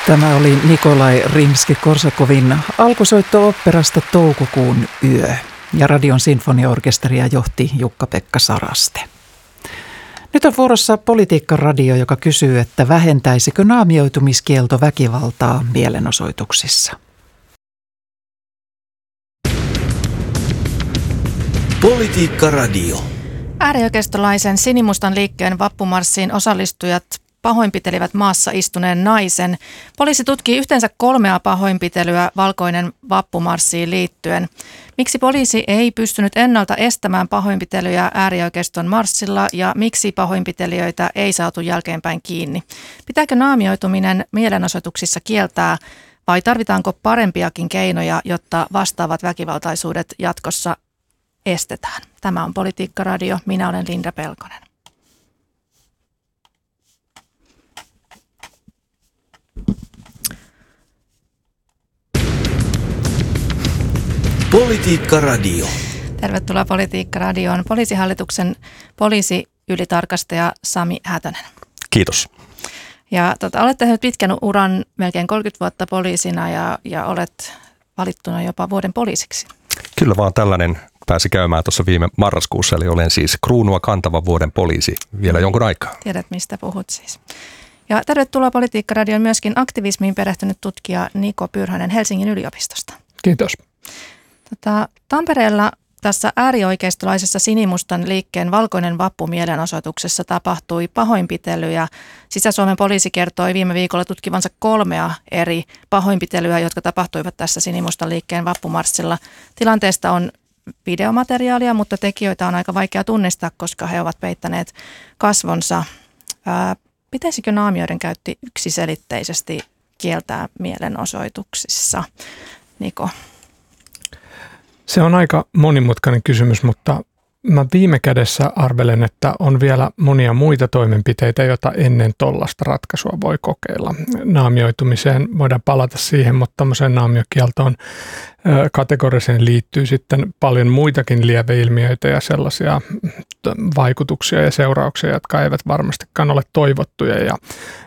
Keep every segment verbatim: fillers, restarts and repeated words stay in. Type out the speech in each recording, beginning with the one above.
Tämä oli Nikolai Rimski-Korsakovin alkusoitto oopperasta Toukokuun yö. Ja Radion sinfoniaorkesteria johti Jukka-Pekka Saraste. Nyt on vuorossa Politiikka-radio, joka kysyy, että vähentäisikö naamioitumiskielto väkivaltaa mielenosoituksissa. Politiikka-radio. Äärioikeistolaisen sinimustan liikkeen vappumarssiin osallistujat pahoinpitelivät maassa istuneen naisen. Poliisi tutkii yhteensä kolmea pahoinpitelyä valkoinen vappumarssiin liittyen. Miksi poliisi ei pystynyt ennalta estämään pahoinpitelyjä äärioikeiston marssilla ja miksi pahoinpitelijöitä ei saatu jälkeenpäin kiinni? Pitääkö naamioituminen mielenosoituksissa kieltää vai tarvitaanko parempiakin keinoja, jotta vastaavat väkivaltaisuudet jatkossa estetään? Tämä on Politiikka-radio. Minä olen Linda Pelkonen. Politiikka-radio. Tervetuloa Politiikka-radioon. Poliisihallituksen poliisiylitarkastaja Sami Hätönen. Kiitos. Ja tota, olet tehnyt pitkän uran, melkein kolmekymmentä vuotta poliisina ja, ja olet valittuna jopa vuoden poliisiksi. Kyllä vaan tällainen pääsi käymään tuossa viime marraskuussa, eli olen siis kruunua kantava vuoden poliisi vielä jonkun aikaa. Tiedät, mistä puhut siis. Ja tervetuloa Politiikka-radioon myöskin aktivismiin perehtynyt tutkija Niko Pyrhönen Helsingin yliopistosta. Kiitos. Tota, Tampereella tässä äärioikeistolaisessa sinimustan liikkeen valkoinen vappu mielenosoituksessa tapahtui pahoinpitelyjä. Sisä-Suomen poliisi kertoi viime viikolla tutkivansa kolmea eri pahoinpitelyä, jotka tapahtuivat tässä sinimustan liikkeen vappumarssilla. Tilanteesta on videomateriaalia, mutta tekijöitä on aika vaikea tunnistaa, koska he ovat peittäneet kasvonsa. Ää, pitäisikö naamioiden käytti yksiselitteisesti kieltää mielenosoituksissa? Niko. Se on aika monimutkainen kysymys, mutta mä viime kädessä arvelen, että on vielä monia muita toimenpiteitä, joita ennen tollaista ratkaisua voi kokeilla. Naamioitumiseen voidaan palata siihen, mutta tämmöiseen naamiokieltoon kategorisen liittyy sitten paljon muitakin lieveilmiöitä ja sellaisia vaikutuksia ja seurauksia, jotka eivät varmastikaan ole toivottuja ja,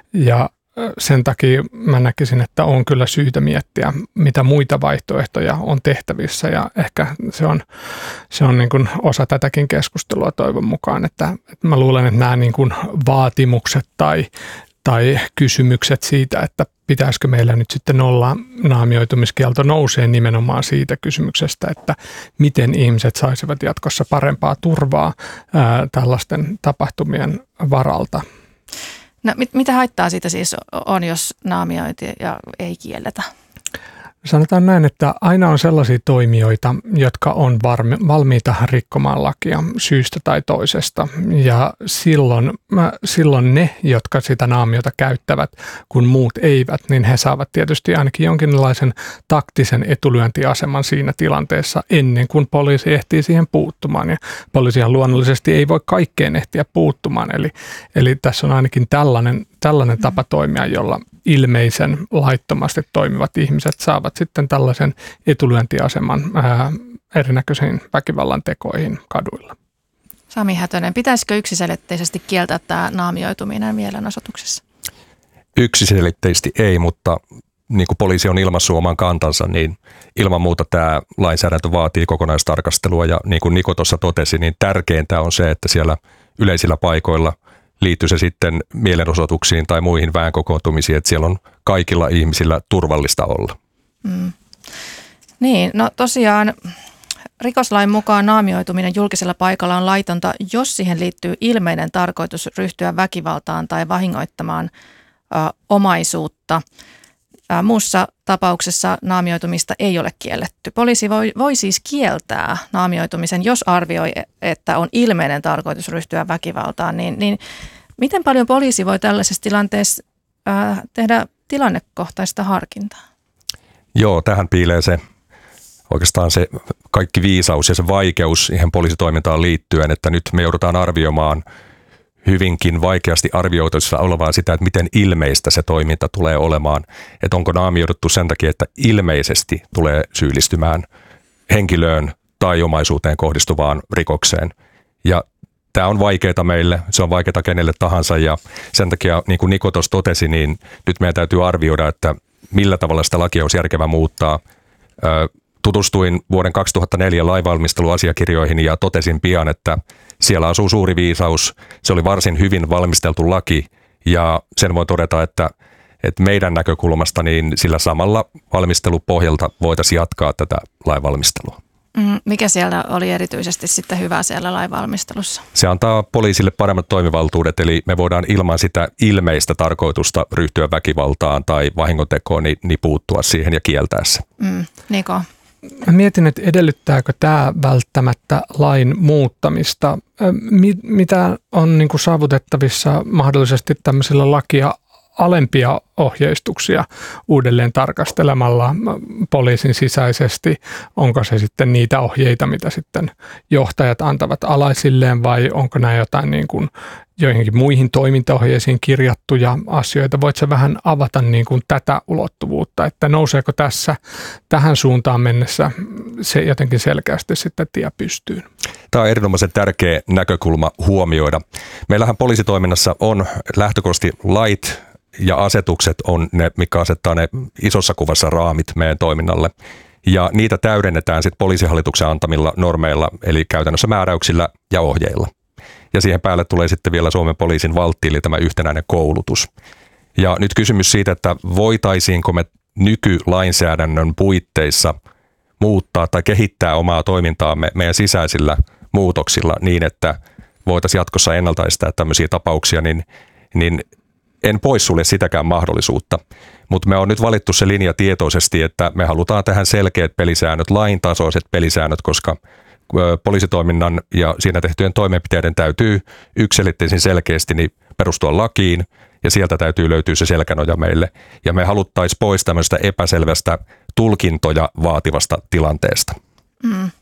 ja sen takia mä näkisin, että on kyllä syytä miettiä, mitä muita vaihtoehtoja on tehtävissä ja ehkä se on, se on niin kuin osa tätäkin keskustelua toivon mukaan, että, että mä luulen, että nämä niin kuin vaatimukset tai, tai kysymykset siitä, että pitäisikö meillä nyt sitten olla naamioitumiskielto nousee nimenomaan siitä kysymyksestä, että miten ihmiset saisivat jatkossa parempaa turvaa ää, tällaisten tapahtumien varalta. No, mit, mitä haittaa siitä siis on, jos naamiointi ja ei kielletä? Sanotaan näin, että aina on sellaisia toimijoita, jotka on varmi, valmiita rikkomaan lakia syystä tai toisesta. Ja silloin, silloin ne, jotka sitä naamiota käyttävät, kun muut eivät, niin he saavat tietysti ainakin jonkinlaisen taktisen etulyöntiaseman siinä tilanteessa ennen kuin poliisi ehtii siihen puuttumaan. Ja poliisihan luonnollisesti ei voi kaikkeen ehtiä puuttumaan. Eli, eli tässä on ainakin tällainen, tällainen tapa toimia, jolla ilmeisen laittomasti toimivat ihmiset saavat sitten tällaisen etulyöntiaseman ää, erinäköisiin väkivallan tekoihin kaduilla. Sami Hätönen, pitäisikö yksiselitteisesti kieltää tämä naamioituminen mielenosoituksessa? Yksiselitteisesti ei, mutta niin kuin poliisi on ilmaissut oman kantansa, niin ilman muuta tämä lainsäädäntö vaatii kokonaistarkastelua. Ja niin kuin Niko tuossa totesi, niin tärkeintä on se, että siellä yleisillä paikoilla liittyy se sitten mielenosoituksiin tai muihin väenkokoontumisiin, että siellä on kaikilla ihmisillä turvallista olla. Mm. Niin, no tosiaan rikoslain mukaan naamioituminen julkisella paikalla on laitonta, jos siihen liittyy ilmeinen tarkoitus ryhtyä väkivaltaan tai vahingoittamaan ö, omaisuutta. Ö, muussa tapauksessa naamioitumista ei ole kielletty. Poliisi voi, voi siis kieltää naamioitumisen, jos arvioi, että on ilmeinen tarkoitus ryhtyä väkivaltaan. Niin, niin miten paljon poliisi voi tällaisessa tilanteessa ö, tehdä tilannekohtaista harkintaa? Joo, tähän piilee se oikeastaan se kaikki viisaus ja se vaikeus ihan poliisitoimintaan liittyen, että nyt me joudutaan arvioimaan hyvinkin vaikeasti arvioitavissa olevaa sitä, että miten ilmeistä se toiminta tulee olemaan. Että onko naamioiduttu sen takia, että ilmeisesti tulee syyllistymään henkilöön tai omaisuuteen kohdistuvaan rikokseen. Ja tämä on vaikeaa meille, se on vaikeaa kenelle tahansa ja sen takia, niin kuin Niko tuossa totesi, niin nyt meidän täytyy arvioida, että millä tavalla sitä lakia olisi järkevä muuttaa. Tutustuin vuoden kaksituhattaneljä lainvalmisteluasiakirjoihin ja totesin pian, että siellä asuu suuri viisaus. Se oli varsin hyvin valmisteltu laki ja sen voi todeta, että, että meidän näkökulmasta niin sillä samalla valmistelupohjalta voitaisiin jatkaa tätä lainvalmistelua. Mikä siellä oli erityisesti sitten hyvää siellä lainvalmistelussa? Se antaa poliisille paremmat toimivaltuudet, eli me voidaan ilman sitä ilmeistä tarkoitusta ryhtyä väkivaltaan tai vahingontekoon, niin, niin puuttua siihen ja kieltää se. Mm, Niko? Mä mietin, että edellyttääkö tämä välttämättä lain muuttamista. Mitä on niin kuin saavutettavissa mahdollisesti tämmöisillä lakia alempia ohjeistuksia uudelleen tarkastelemalla poliisin sisäisesti? Onko se sitten niitä ohjeita, mitä sitten johtajat antavat alaisilleen vai onko nämä jotain niin kuin joihinkin muihin toimintaohjeisiin kirjattuja asioita? Voitko vähän avata niin kuin tätä ulottuvuutta, että nouseeko tässä tähän suuntaan mennessä se jotenkin selkeästi sitten tie pystyyn? Tämä on erinomaisen tärkeä näkökulma huomioida. Meillähän poliisitoiminnassa on lähtökohtaisesti lait ja asetukset on ne, mikä asettaa ne isossa kuvassa raamit meidän toiminnalle. Ja niitä täydennetään sitten poliisihallituksen antamilla normeilla, eli käytännössä määräyksillä ja ohjeilla. Ja siihen päälle tulee sitten vielä Suomen poliisin valtti, eli tämä yhtenäinen koulutus. Ja nyt kysymys siitä, että voitaisiinko me nykylainsäädännön puitteissa muuttaa tai kehittää omaa toimintaamme meidän sisäisillä muutoksilla niin, että voitaisiin jatkossa ennaltaistaa tämmöisiä tapauksia, niin, niin en poissulje sitäkään mahdollisuutta, mutta me on nyt valittu se linja tietoisesti, että me halutaan tähän selkeät pelisäännöt, laintasoiset pelisäännöt, koska poliisitoiminnan ja siinä tehtyjen toimenpiteiden täytyy yksiselitteisen selkeästi niin perustua lakiin ja sieltä täytyy löytyä se selkänoja meille. Ja me haluttaisiin pois tämmöistä epäselvästä tulkintoja vaativasta tilanteesta. Mm.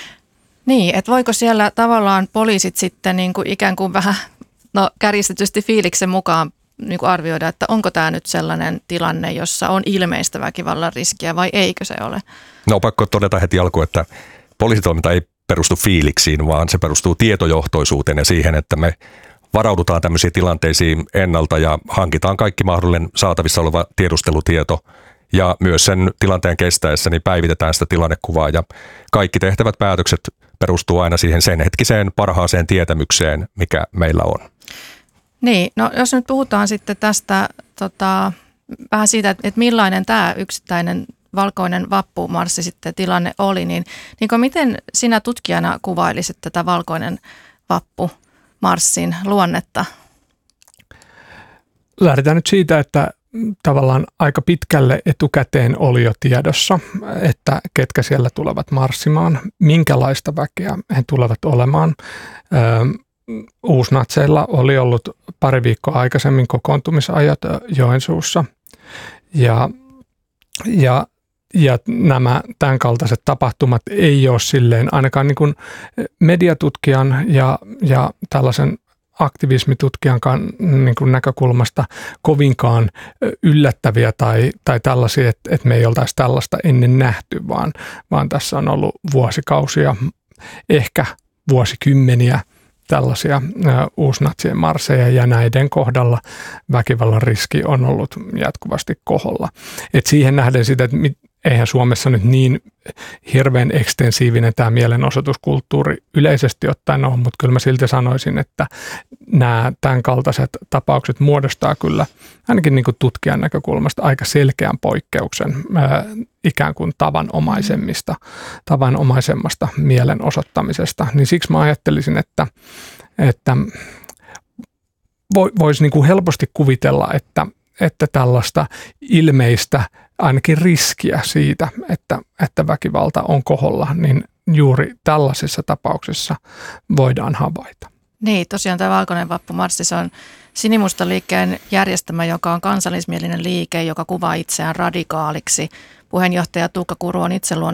Niin, että voiko siellä tavallaan poliisit sitten niin kuin ikään kuin vähän no, kärjistetysti fiiliksen mukaan niin kuin arvioida, että onko tämä nyt sellainen tilanne, jossa on ilmeistä väkivallan riskiä vai eikö se ole? No pakko todeta heti alkuun, että poliisitoiminta ei perustu fiiliksiin, vaan se perustuu tietojohtoisuuteen ja siihen, että me varaudutaan tämmöisiin tilanteisiin ennalta ja hankitaan kaikki mahdollinen saatavissa oleva tiedustelutieto ja myös sen tilanteen kestäessä niin päivitetään sitä tilannekuvaa ja kaikki tehtävät päätökset perustuu aina siihen sen hetkiseen parhaaseen tietämykseen, mikä meillä on. Niin, no jos nyt puhutaan sitten tästä tota, vähän siitä, että, että millainen tämä yksittäinen valkoinen vappumarssi sitten tilanne oli, niin, niin miten sinä tutkijana kuvailisit tätä valkoinen vappumarssin luonnetta? Lähdetään nyt siitä, että tavallaan aika pitkälle etukäteen oli jo tiedossa, että ketkä siellä tulevat marssimaan, minkälaista väkeä he tulevat olemaan. Uusnatseilla oli ollut pari viikkoa aikaisemmin kokoontumisajat Joensuussa ja, ja, ja nämä tämän kaltaiset tapahtumat ei ole silleen ainakaan niin kuin mediatutkijan ja, ja tällaisen aktivismitutkijan niin kuin näkökulmasta kovinkaan yllättäviä tai, tai tällaisia, että, että me ei oltaisi tällaista ennen nähty, vaan, vaan tässä on ollut vuosikausia, ehkä vuosikymmeniä tällaisia uusnatsien marsseja ja näiden kohdalla väkivallan riski on ollut jatkuvasti koholla. Et siihen nähden sitä, että eihän Suomessa nyt niin hirveän ekstensiivinen tämä mielenosoituskulttuuri yleisesti ottaen ole, mutta kyllä mä silti sanoisin, että nämä tämän kaltaiset tapaukset muodostaa kyllä ainakin niin kuin tutkijan näkökulmasta aika selkeän poikkeuksen ää, ikään kuin tavanomaisemmista, tavanomaisemmasta mielenosoittamisesta. Niin siksi mä ajattelisin, että, että voisi niin kuin helposti kuvitella, että, että tällaista ilmeistä ainakin riskiä siitä, että, että väkivalta on koholla, niin juuri tällaisissa tapauksissa voidaan havaita. Niin, tosiaan tämä Valkoinen vappumarssi, se on Sinimustan liikkeen järjestämä, joka on kansallismielinen liike, joka kuvaa itseään radikaaliksi. Puheenjohtaja Tuukka Kuru on itse luonut